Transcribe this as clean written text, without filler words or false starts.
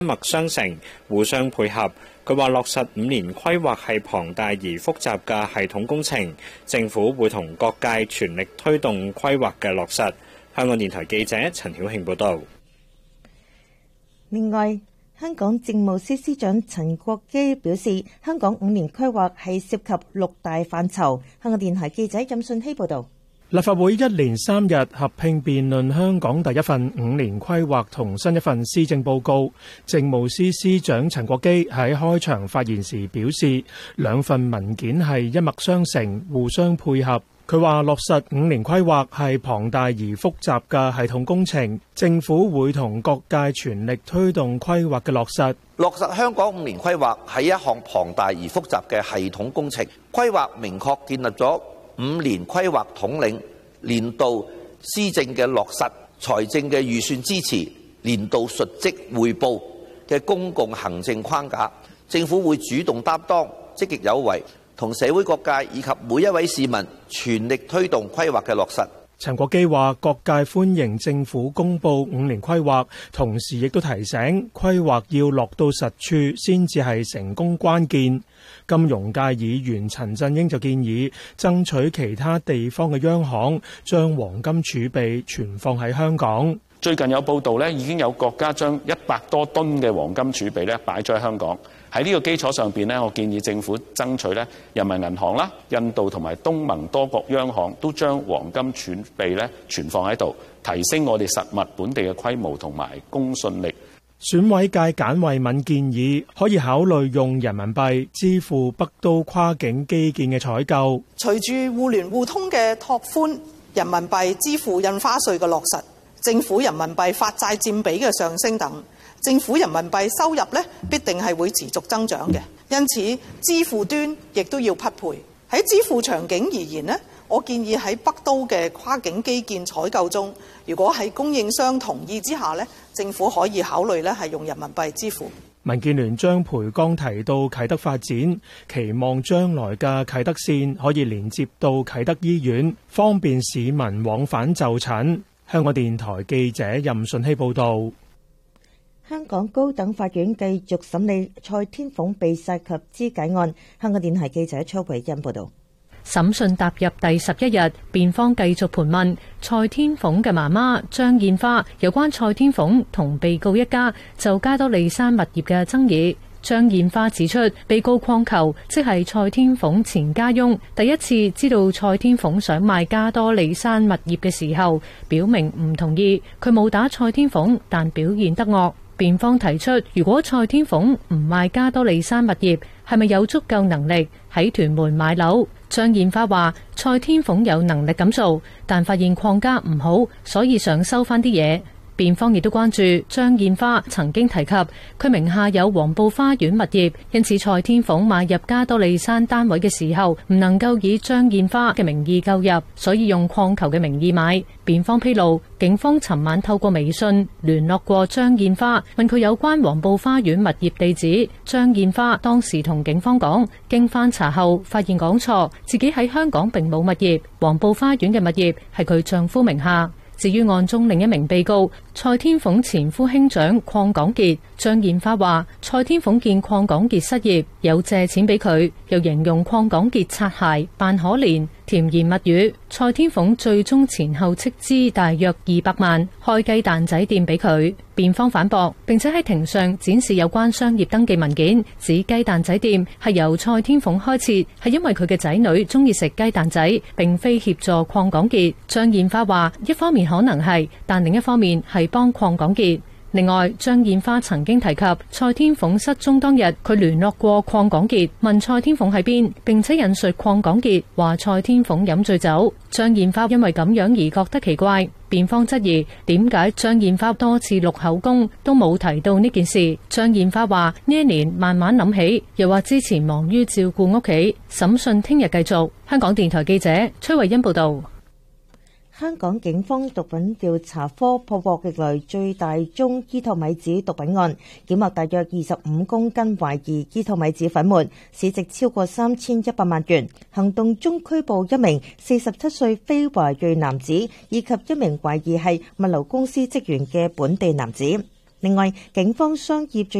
脈相承，互相配合。佢話落實5年規劃係龐大而複雜嘅系統工程，政府會同各界全力推動規劃嘅落實。香港電台記者陳曉慶報道。 另外，香港政務司司長陳國基表示，香港5年規劃係涉及6大範疇。香港電台記者任信希報導。 立法會1連3日合併辯論香港第一份5年規劃同新一份施政報告。政務司司長陳國基喺開場發言時表示，兩份文件係一脈相承，互相配合。佢話落實5年規劃係龐大而複雜嘅系統工程，政府會同各界全力推動規劃嘅落實。 落實香港5年規劃係一項龐大而複雜嘅系統工程，規劃明確建立咗5年規劃統領、年度施政嘅落實、財政嘅預算支持、年度述職匯報嘅公共行政框架。政府會主動擔當、積極有為，同社會各界以及每一位市民全力推動規劃嘅落實。 陳國基話：各界歡迎政府公布5年規劃，同時亦都提醒規劃要落到實處先至係成功關鍵。金融界議員陳振英就建議爭取其他地方嘅央行將黃金儲備存放喺香港。 最近有報道咧，已經有國家將100多噸嘅黃金儲備咧擺咗喺香港。喺呢個基礎上邊咧，我建議政府爭取咧，人民銀行啦、印度同埋東盟多國央行都將黃金儲備咧存放喺度，提升我哋實物本地嘅規模同埋公信力。 選委界簡慧敏建議可以考慮用人民幣支付北都跨境基建嘅採購。 隨住互聯互通嘅拓寬，人民幣支付印花稅嘅落實，政府人民幣發債佔比嘅上升等，政府人民幣收入呢必定係會持續增長嘅。因此，支付端亦都要匹配。喺支付場景而言呢，我建議喺北都嘅跨境基建採購中，如果喺供應商同意之下呢，政府可以考慮呢係用人民幣支付。 民建聯張培剛提到啟德發展，期望將來嘅啟德線可以連接到啟德醫院，方便市民往返就診。香港電台記者任順希報導。 香港高等法院繼續審理蔡天鳳被殺及肢解案。香港電台記者崔慧欣報導。 審訊踏入第11日，辯方繼續盤問蔡天鳳嘅媽媽張燕花有關蔡天鳳同被告一家就加多利山物業嘅爭議。張燕花指出，被告鄺球即係蔡天鳳前家翁，第一次知道蔡天鳳想賣加多利山物業嘅時候，表明唔同意。佢冇打蔡天鳳，但表現得惡。辯方提出，如果蔡天鳳唔賣加多利山物業，係咪有足夠能力喺屯門買樓？張燕花話：蔡天鳳有能力咁做，但發現鄺家唔好，所以想收返啲嘢。辯方亦都關注張燕花曾經提及佢名下有黃埔花園物業，因此蔡天鳳買入加多利山單位嘅時候唔能夠以張燕花嘅名義購入，所以用鄺球嘅名義買。辯方披露，警方尋晚透過微信聯絡過張燕花，問佢有關黃埔花園物業地址。張燕花當時同警方講，經翻查後發現講錯，自己喺香港並冇物業，黃埔花園嘅物業係佢丈夫名下。至於案中另一名被告蔡天鳳前夫兄長鄺港傑，張燕花話蔡天鳳見鄺港傑失業，有借錢俾佢，又形容鄺港傑擦鞋扮可憐，甜言蜜語。蔡天鳳最終前後斥資大約200萬，開雞蛋仔店俾佢。辯方反駁，並且喺庭上展示有關商業登記文件，指雞蛋仔店係由蔡天鳳開設，係因為佢嘅仔女中意食雞蛋仔，並非協助鄺港傑。張燕花話，一方面可能係，但另一方面係幫鄺港傑。另外，張燕花曾經提及蔡天鳳失蹤當日，佢聯絡過鄺港傑，問蔡天鳳喺邊，並且引述鄺港傑話蔡天鳳飲醉酒。張燕花因為咁樣而覺得奇怪，辯方質疑點解張燕花多次錄口供都冇提到呢件事。張燕花話呢一年慢慢諗起，又話之前忙於照顧屋企。審訊聽日繼續。香港電台記者崔慧欣報道。 香港警方毒品調查科破獲歷來最大宗伊托米子毒品案，檢獲大約25公斤懷疑伊托米子粉末，市值超過3100萬元。行動中拘捕一名47歲非華裔男子，以及一名懷疑係物流公司職員嘅本地男子。 另外，警方商業